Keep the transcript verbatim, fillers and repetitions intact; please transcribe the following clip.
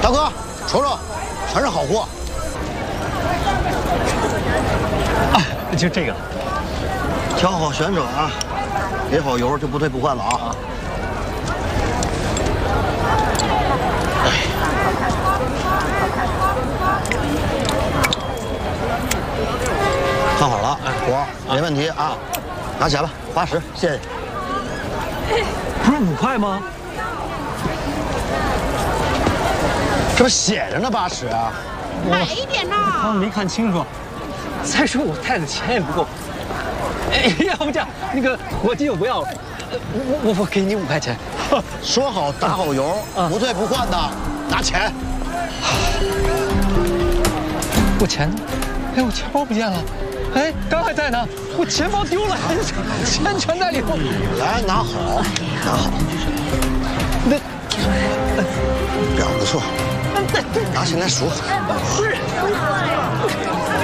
大哥，瞅瞅，全是好货。 啊，就这个， 调好旋转啊，给好油就不退不换了啊。哎，看好了，活没问题啊，拿钱吧，八十，谢谢。 不是五块吗？ 这不写着呢，八十啊。 买一点呐！ 我刚没看清楚。再说我带的钱也不够。哎，要不这样，那个火鸡我不要了，我我我给你五块钱。 说好打好油，不退不换的，拿钱。 我钱呢？哎，我钱包不见了。哎，刚还在呢，我钱包丢了，钱全在里头。 来，拿好，拿好。 那表不错，拿起来数。 不是。